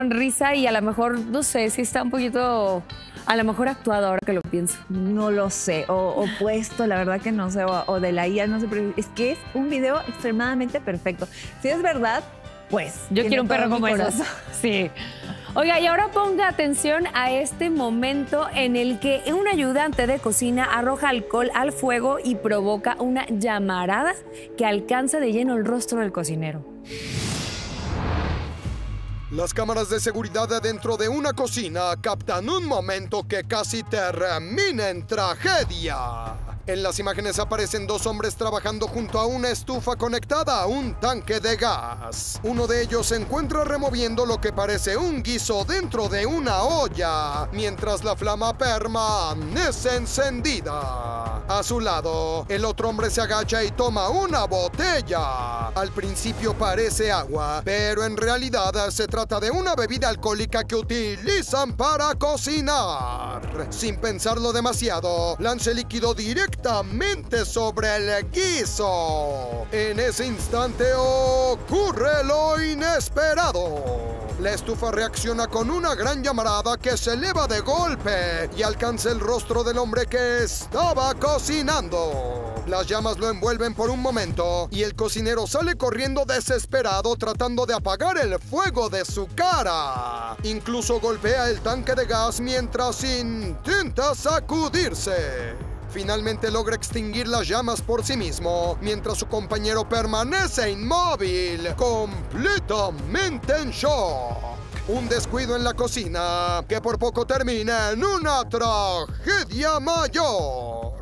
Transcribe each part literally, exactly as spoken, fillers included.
risa y a lo mejor, no sé, si está un poquito, a lo mejor actuado ahora que lo pienso. No lo sé, o, o puesto, la verdad que no sé, o, o de la I A, no sé, pero es que es un video extremadamente perfecto. Si es verdad, pues. Yo quiero un perro como eso. Sí. Oiga, y ahora ponga atención a este momento en el que un ayudante de cocina arroja alcohol al fuego y provoca una llamarada que alcanza de lleno el rostro del cocinero. Las cámaras de seguridad dentro de una cocina captan un momento que casi termina en tragedia. En las imágenes aparecen dos hombres trabajando junto a una estufa conectada a un tanque de gas. Uno de ellos se encuentra removiendo lo que parece un guiso dentro de una olla, mientras la flama permanece encendida. A su lado, el otro hombre se agacha y toma una botella. Al principio parece agua, pero en realidad se trata de una bebida alcohólica que utilizan para cocinar. Sin pensarlo demasiado, lanza el líquido directamente sobre el guiso. En ese instante ocurre lo inesperado. La estufa reacciona con una gran llamarada que se eleva de golpe y alcanza el rostro del hombre que estaba cocinando. Las llamas lo envuelven por un momento y el cocinero sale corriendo desesperado tratando de apagar el fuego de su cara. Incluso golpea el tanque de gas mientras intenta sacudirse. Finalmente logra extinguir las llamas por sí mismo, mientras su compañero permanece inmóvil, completamente en shock. Un descuido en la cocina que por poco termina en una tragedia mayor.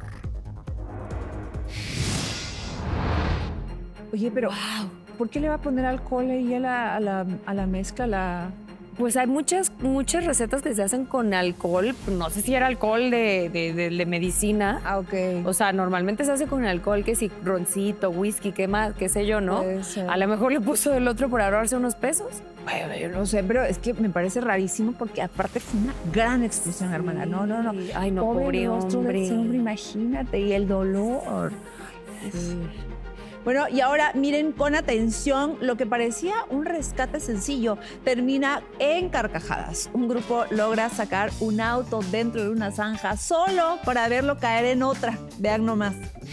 Oye, pero Wow. ¿por qué le va a poner alcohol ahí a la, a la, a la mezcla? La... Pues hay muchas, muchas recetas que se hacen con alcohol. No sé si era alcohol de, de, de, de medicina. Ah, ok. O sea, normalmente se hace con alcohol, que si roncito, whisky, qué más, qué sé yo, ¿no? Puede ser. A lo mejor le puso el otro por ahorrarse unos pesos. Bueno, yo no sé, pero es que me parece rarísimo porque aparte fue una gran explosión, hermana. No, no, no. Ay, no, Pobre pobre rostro de hombre. ese hombre, imagínate, y el dolor. Sí. Bueno, y ahora miren con atención, lo que parecía un rescate sencillo termina en carcajadas. Un grupo logra sacar un auto dentro de una zanja solo para verlo caer en otra. Vean nomás.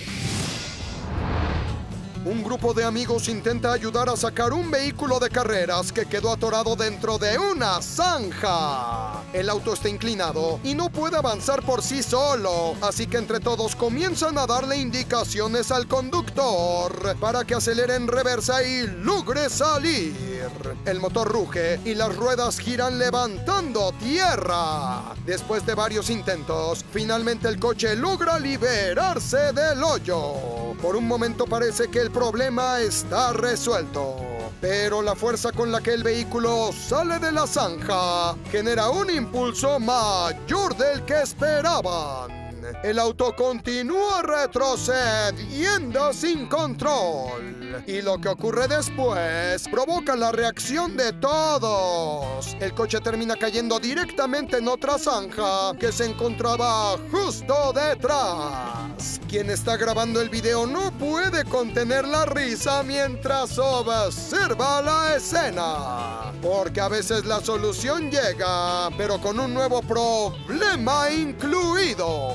Un grupo de amigos intenta ayudar a sacar un vehículo de carreras que quedó atorado dentro de una zanja. El auto está inclinado y no puede avanzar por sí solo, así que entre todos comienzan a darle indicaciones al conductor para que acelere en reversa y logre salir. El motor ruge y las ruedas giran levantando tierra. Después de varios intentos, finalmente el coche logra liberarse del hoyo. Por un momento parece que el problema está resuelto, pero la fuerza con la que el vehículo sale de la zanja genera un impulso mayor del que esperaban. El auto continúa retrocediendo sin control. Y lo que ocurre después provoca la reacción de todos. El coche termina cayendo directamente en otra zanja que se encontraba justo detrás. Quien está grabando el video no puede contener la risa mientras observa la escena. Porque a veces la solución llega, pero con un nuevo problema incluido.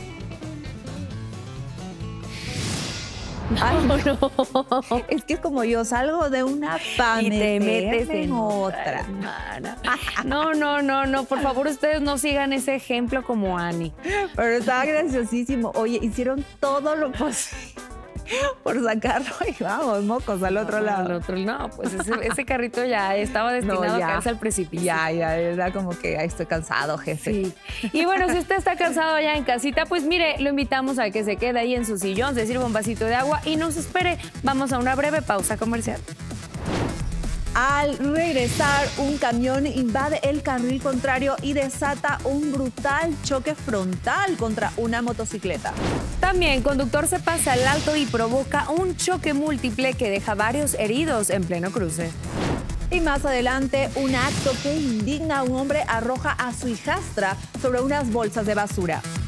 Ay, no. Es que como yo salgo de una para Y te metes en en otra, otra. hermana. No, no, no, no. Por favor, ustedes no sigan ese ejemplo como Ani. Pero estaba graciosísimo. Oye, hicieron todo lo posible por sacarlo y vamos, mocos al otro lado. Al otro, no, pues ese, ese carrito ya estaba destinado No, ya. a caerse al precipicio. Ya, ya, era como que ay, estoy cansado, jefe. Sí. Y bueno, si usted está cansado allá en casita, pues mire, lo invitamos a que se quede ahí en su sillón, se sirva un vasito de agua y nos espere. Vamos a una breve pausa comercial. Al regresar, un camión invade el carril contrario y desata un brutal choque frontal contra una motocicleta. También, conductor se pasa al alto y provoca un choque múltiple que deja varios heridos en pleno cruce. Y más adelante, un acto que indigna a un hombre arroja a su hijastra sobre unas bolsas de basura.